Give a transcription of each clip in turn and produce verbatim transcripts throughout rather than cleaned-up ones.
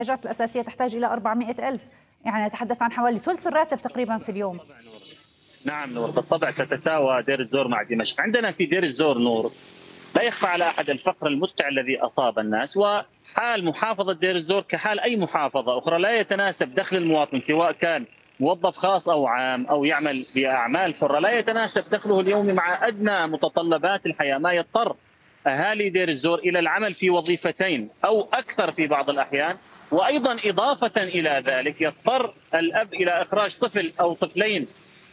الاحتياجات الأساسية تحتاج إلى أربعمائة ألف، يعني نتحدث عن حوالي ثلث الراتب تقريبا في اليوم. نعم نور، بالطبع تتساوى دير الزور مع دمشق. عندنا في دير الزور نور لا يخفى على أحد الفقر المدقع الذي أصاب الناس، وحال محافظة دير الزور كحال أي محافظة أخرى لا يتناسب دخل المواطن، سواء كان موظف خاص أو عام أو يعمل بأعمال حرة، لا يتناسب دخله اليومي مع أدنى متطلبات الحياة، ما يضطر أهالي دير الزور إلى العمل في وظيفتين أو أكثر في بعض الأحيان. وأيضا إضافة إلى ذلك يضطر الأب إلى إخراج طفل أو طفلين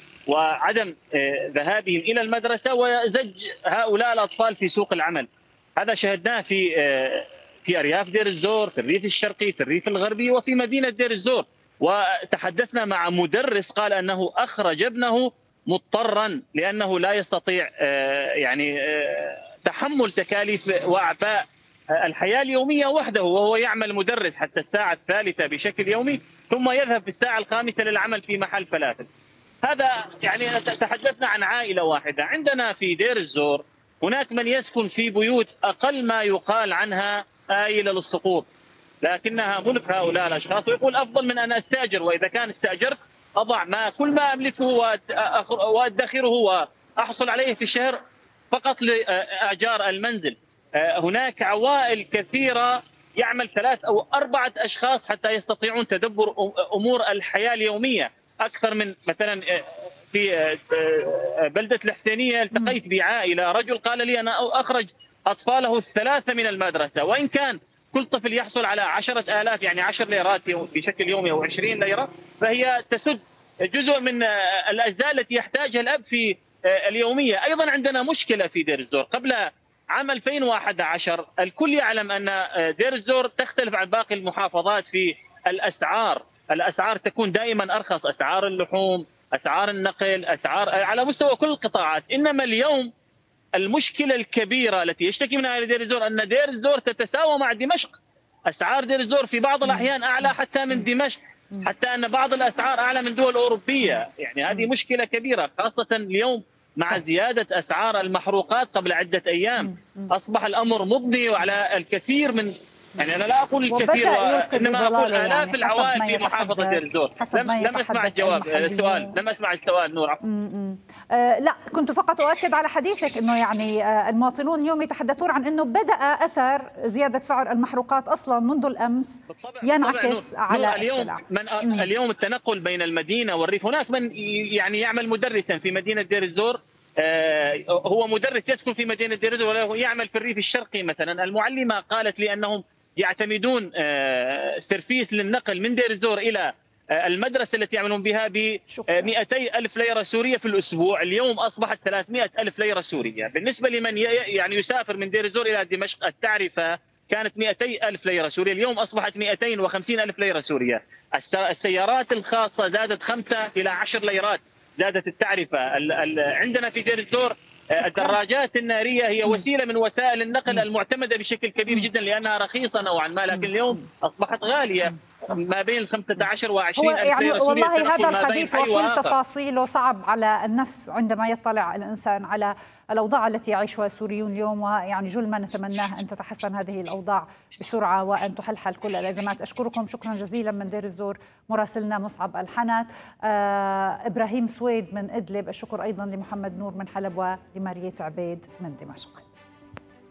وعدم ذهابهم إلى المدرسة وزج هؤلاء الأطفال في سوق العمل. هذا شهدناه في في أرياف دير الزور، في الريف الشرقي، في الريف الغربي، وفي مدينة دير الزور. وتحدثنا مع مدرس قال أنه أخرج ابنه مضطرا لأنه لا يستطيع يعني تحمل تكاليف وأعباء الحياة اليومية وحده، وهو يعمل مدرس حتى الساعة الثالثة بشكل يومي، ثم يذهب في الساعة الخامسة للعمل في محل فلافل. هذا يعني تحدثنا عن عائلة واحدة. عندنا في دير الزور هناك من يسكن في بيوت أقل ما يقال عنها آيلة للسقوط، لكنها ملك هؤلاء الأشخاص، ويقول أفضل من أن أستأجر، وإذا كان استأجرت أضع ما كل ما أملكه وأدخره وأحصل عليه في الشهر فقط لإيجار المنزل. هناك عوائل كثيرة يعمل ثلاث أو أربعة أشخاص حتى يستطيعون تدبر أمور الحياة اليومية. أكثر من مثلا في بلدة الحسينية التقيت بعائلة، رجل قال لي أنا أخرج أطفاله الثلاثة من المدرسة، وإن كان كل طفل يحصل على عشرة آلاف يعني عشر ليرات بشكل يومي أو عشرين ليرة، فهي تسد جزء من الأجزاء التي يحتاجها الأب في اليومية. أيضا عندنا مشكلة في دير الزور. قبل عام ألفين وأحد عشر الكل يعلم أن دير الزور تختلف عن باقي المحافظات في الأسعار. الأسعار تكون دائما أرخص، أسعار اللحوم، أسعار النقل، أسعار على مستوى كل القطاعات. إنما اليوم المشكلة الكبيرة التي يشتكي منها أهل دير الزور أن دير الزور تتساوى مع دمشق. أسعار دير الزور في بعض الأحيان أعلى حتى من دمشق، حتى أن بعض الأسعار أعلى من دول أوروبية. يعني هذه مشكلة كبيرة، خاصة اليوم مع زيادة أسعار المحروقات قبل عدة أيام. أصبح الأمر مضني على الكثير من، يعني أنا لا أقول الكثير وإنما أقول آلاف يعني العوائل في محافظة دير الزور. لم, لم أسمع الجواب السؤال لم أسمع السؤال نور. آه لا، كنت فقط أؤكد على حديثك أنه يعني آه المواطنون اليوم يتحدثون عن أنه بدأ أثر زيادة سعر المحروقات أصلا منذ الأمس ينعكس على اليوم السلع. من اليوم التنقل بين المدينة والريف، هناك من يعني يعمل مدرسا في مدينة دير الزور، آه هو مدرس يسكن في مدينة دير الزور ويعمل في الريف الشرقي مثلا. المعلمة قالت لي أنهم يعتمدون سيرفيس للنقل من دير الزور إلى المدرسة التي يعملون بها ب مئتي ألف ليرة سورية في الأسبوع، اليوم أصبحت ثلاثمئة ألف ليرة سورية. بالنسبة لمن يعني يسافر من دير الزور إلى دمشق التعرفة كانت مئتي ألف ليرة سورية، اليوم أصبحت مئتين وخمسين ألف ليرة سورية. السيارات الخاصة زادت خمسة إلى عشر ليرات، زادت التعرفة. عندنا في دير الزور الدراجات النارية هي وسيلة من وسائل النقل المعتمدة بشكل كبير جدا لأنها رخيصة نوعا ما، لكن اليوم أصبحت غالية، ما بين خمسة عشر وعشرين ألف يعني ليرة. والله هذا الحديث وكل تفاصيله صعب على النفس عندما يطلع الإنسان على الأوضاع التي يعيشها السوريون اليوم، ويعني جل ما نتمناه أن تتحسن هذه الأوضاع بسرعة وأن تحلحل كل الأزمات. أشكركم شكرا جزيلا من دير الزور مراسلنا مصعب الحنات. آه إبراهيم سويد من إدلب، الشكر أيضا لمحمد نور من حلب ولماريت عبيد من دمشق.